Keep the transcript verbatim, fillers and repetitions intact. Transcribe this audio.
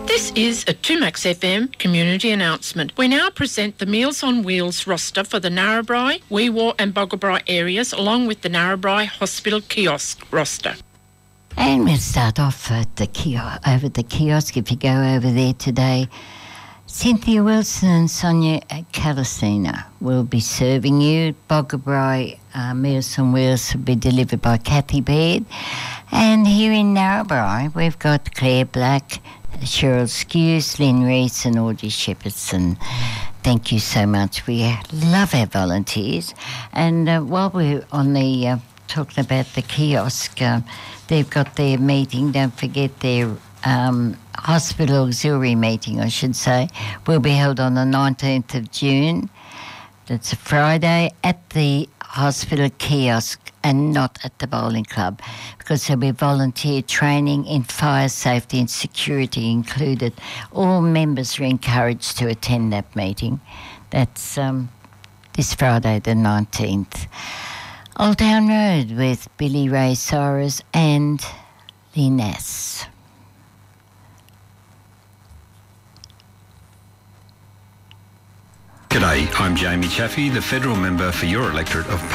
This is a two Max F M community announcement. We now present the Meals on Wheels roster for the Narrabri, Wee Waa and Boggabri areas, along with the Narrabri Hospital kiosk roster. And we'll start off at the kiosk, over at the kiosk. If you go over there today, Cynthia Wilson and Sonia Calacina will be serving you. Boggabri uh, Meals on Wheels will be delivered by Kathy Baird. And here in Narrabri, we've got Claire Black, Cheryl Skews, Lynn Rees and Audrey Shepherdson. Thank you so much. We love our volunteers. And uh, while we're on the uh, talking about the kiosk, uh, they've got their meeting. Don't forget their um, hospital auxiliary meeting, I should say, will be held on the nineteenth of June. That's a Friday at the hospital kiosk and not at the bowling club, because there'll be volunteer training in fire safety and security included. All members are encouraged to attend that meeting. That's um, this Friday the nineteenth. Old Town Road with Billy Ray Cyrus and Linus. G'day, I'm Jamie Chaffey, the federal member for your electorate of